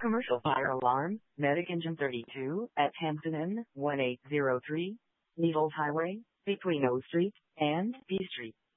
Commercial fire alarm, Medic Engine 32 at Hampton Inn, 1803, Needles Highway, between O Street and B Street.